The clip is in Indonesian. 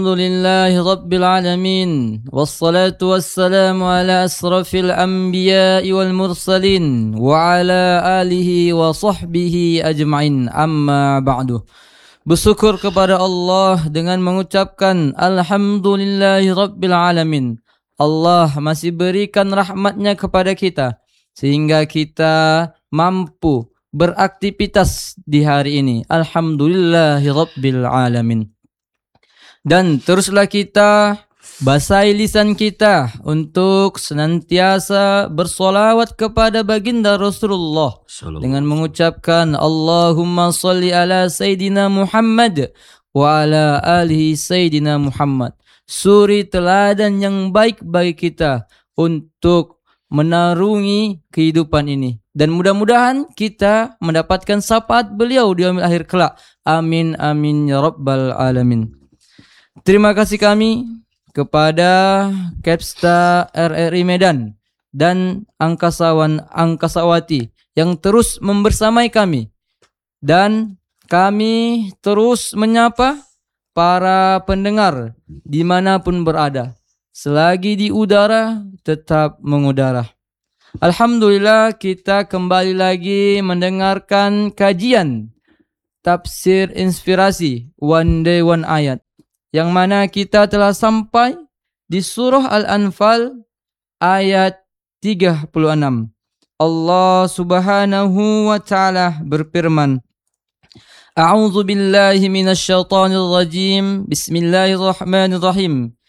Alhamdulillahi Rabbil Alamin. Wassalatu wassalamu ala asrafil anbiya'i wal mursalin wa ala alihi wa sahbihi ajma'in, amma ba'du. Bersyukur kepada Allah dengan mengucapkan Alhamdulillahi Rabbil Alamin. Allah masih berikan rahmatnya kepada kita sehingga kita mampu beraktivitas di hari ini. Alhamdulillahi Rabbil Alamin. Dan teruslah kita basahi lisan kita untuk senantiasa bersolawat kepada baginda Rasulullah dengan mengucapkan Allahumma salli ala Sayyidina Muhammad wa ala alihi Sayyidina Muhammad. Suri teladan yang baik bagi kita untuk menarungi kehidupan ini. Dan mudah-mudahan kita mendapatkan syafaat beliau di yaumil akhir kelak. Amin amin ya rabbal alamin. Terima kasih kami kepada Kepsta RRI Medan dan angkasawan angkasawati yang terus membersamai kami, dan kami terus menyapa para pendengar dimanapun berada. Selagi di udara tetap mengudara. Alhamdulillah, kita kembali lagi mendengarkan kajian tafsir inspirasi One Day One Ayat, yang mana kita telah sampai di surah Al-Anfal ayat 36. Allah Subhanahu wa taala berfirman, A'udzu billahi minasyaitonir rajim. Bismillahirrahmanirrahim.